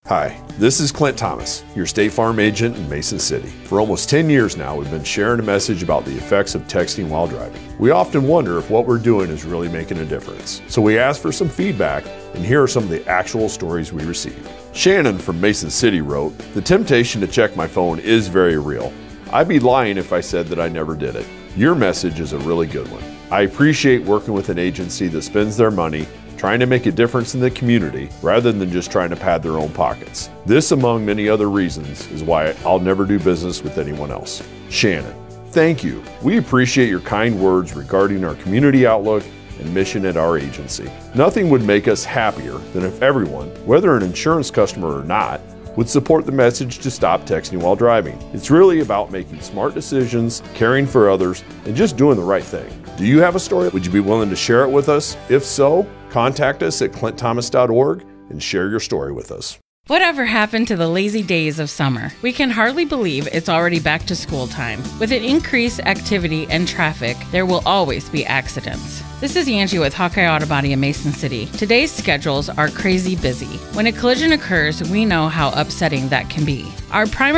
Hi, this is Clint Thomas, your State Farm agent in Mason City. For almost 10 years now, we've been sharing a message about the effects of texting while driving. We often wonder if what we're doing is really making a difference. So we asked for some feedback, and here are some of the actual stories we received. Shannon from Mason City wrote, "The temptation to check my phone is very real. I'd be lying if I said that I never did it. Your message is a really good one. I appreciate working with an agency that spends their money trying to make a difference in the community rather than just trying to pad their own pockets. This, among many other reasons, is why I'll never do business with anyone else." Shannon, thank you. We appreciate your kind words regarding our community outlook and mission at our agency. Nothing would make us happier than if everyone, whether an insurance customer or not, would support the message to stop texting while driving. It's really about making smart decisions, caring for others, and just doing the right thing. Do you have a story? Would you be willing to share it with us? If so, contact us at clintthomas.org and share your story with us. Whatever happened to the lazy days of summer? We can hardly believe it's already back to school time. With an increased activity and traffic, there will always be accidents. This is Angie with Hawkeye Auto Body in Mason City. Today's schedules are crazy busy. When a collision occurs, we know how upsetting that can be. Our primary